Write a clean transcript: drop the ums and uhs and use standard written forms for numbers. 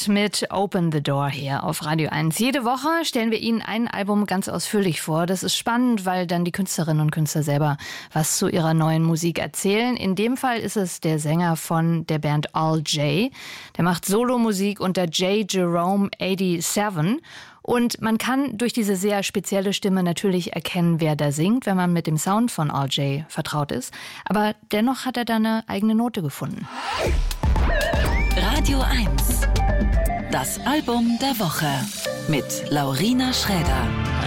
mit Open the Door hier auf Radio 1. Jede Woche stellen wir Ihnen ein Album ganz ausführlich vor. Das ist spannend, weil dann die Künstlerinnen und Künstler selber was zu ihrer neuen Musik erzählen. In dem Fall ist es der Sänger von der Band All J. Der macht Solomusik unter J. Jerome 87. Und man kann durch diese sehr spezielle Stimme natürlich erkennen, wer da singt, wenn man mit dem Sound von All J vertraut ist. Aber dennoch hat er da eine eigene Note gefunden. Radio 1. Das Album der Woche mit Laurina Schräder.